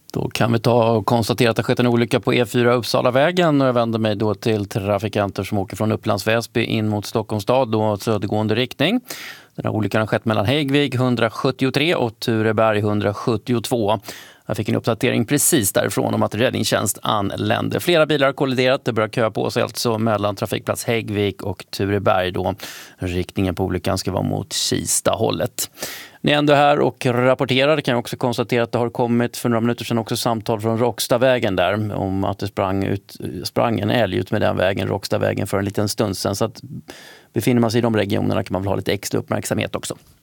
Då kan vi ta och konstatera att det har skett en olycka på E4 Uppsalavägen, och jag vänder mig då till trafikanter som åker från Upplands Väsby in mot Stockholms stad, då södergående riktning. Den här olyckan har skett mellan Häggvik 173 och Tureberg 172. Jag fick en uppdatering precis därifrån om att räddningstjänst anländer. Flera bilar har kolliderat, det börjar köa på sig alltså mellan trafikplats Häggvik och Tureberg då. Riktningen på olyckan ska vara mot Kista-hållet. Ni är ändå här och rapporterar. Det kan jag också konstatera att det har kommit för några minuter sedan också samtal från Råckstavägen där om att det sprang en älg ut med den vägen, Råckstavägen, för en liten stund sedan. Så att befinner man sig i de regionerna kan man väl ha lite extra uppmärksamhet också.